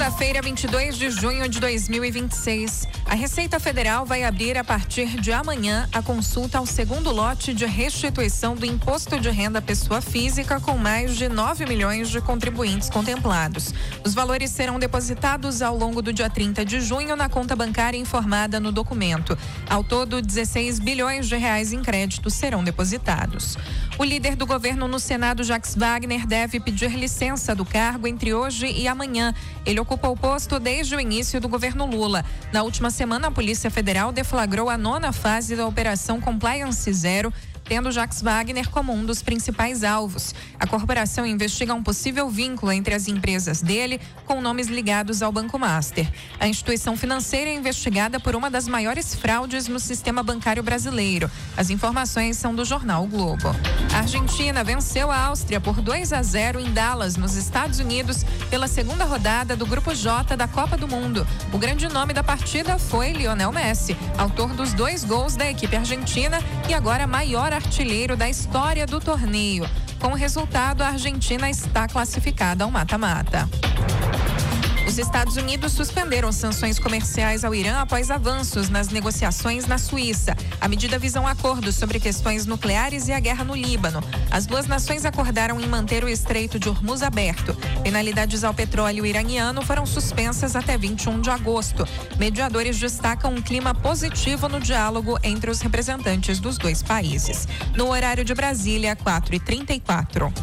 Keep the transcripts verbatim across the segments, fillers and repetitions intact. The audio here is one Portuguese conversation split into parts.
Segunda-feira, vinte e dois de junho de dois mil e vinte e seis. A Receita Federal vai abrir a partir de amanhã a consulta ao segundo lote de restituição do Imposto de Renda à Pessoa Física, com mais de nove milhões de contribuintes contemplados. Os valores serão depositados ao longo do dia trinta de junho na conta bancária informada no documento. Ao todo, dezesseis bilhões de reais em créditos serão depositados. O líder do governo no Senado, Jacques Wagner, deve pedir licença do cargo entre hoje e amanhã. Ele ocupa o posto desde o início do governo Lula. Na última semana, a Polícia Federal deflagrou a nona fase da Operação Compliance Zero, tendo Jacques Wagner como um dos principais alvos. A corporação investiga um possível vínculo entre as empresas dele com nomes ligados ao Banco Master. A instituição financeira é investigada por uma das maiores fraudes no sistema bancário brasileiro. As informações são do jornal o Globo. A Argentina venceu a Áustria por dois a zero em Dallas, nos Estados Unidos, pela segunda rodada do Grupo J da Copa do Mundo. O grande nome da partida foi Lionel Messi, autor dos dois gols da equipe argentina e agora maior artilheiro da história do torneio. Com o resultado, a Argentina está classificada ao mata-mata. Os Estados Unidos suspenderam sanções comerciais ao Irã após avanços nas negociações na Suíça. A medida visa um acordo sobre questões nucleares e a guerra no Líbano. As duas nações acordaram em manter o Estreito de Hormuz aberto. Penalidades ao petróleo iraniano foram suspensas até vinte e um de agosto. Mediadores destacam um clima positivo no diálogo entre os representantes dos dois países. No horário de Brasília, quatro e trinta e quatro.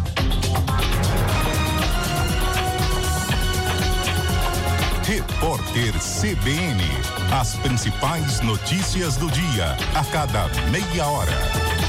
Repórter C B N. As principais notícias do dia, a cada meia hora.